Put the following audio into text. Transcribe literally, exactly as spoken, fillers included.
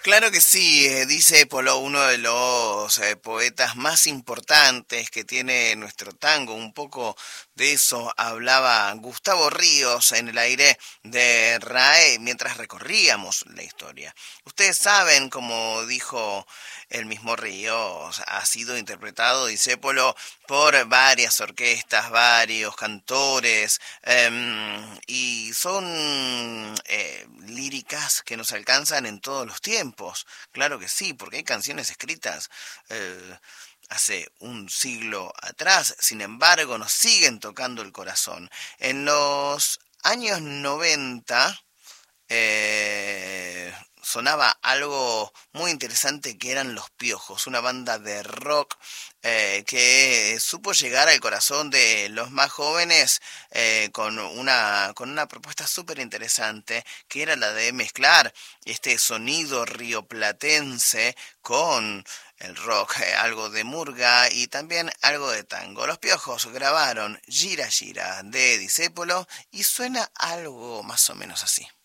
Claro que sí, eh, dice Polo, uno de los eh, poetas más importantes que tiene nuestro tango. Un poco de eso hablaba Gustavo Ríos en el aire de RAE mientras recorríamos la historia. Ustedes saben, como dijo el mismo Ríos, ha sido interpretado, dice Polo, por varias orquestas, varios cantores, em, y son eh, líricas que nos alcanzan en todos los tiempos. Claro que sí, porque hay canciones escritas eh, hace un siglo atrás, sin embargo, nos siguen tocando el corazón. En los años noventa eh, sonaba algo muy interesante que eran Los Piojos, una banda de rock eh, que supo llegar al corazón de los más jóvenes eh, con una, con una propuesta súper interesante que era la de mezclar este sonido rioplatense con el rock, eh, algo de murga y también algo de tango. Los Piojos grabaron Gira Gira de Discépolo y suena algo más o menos así.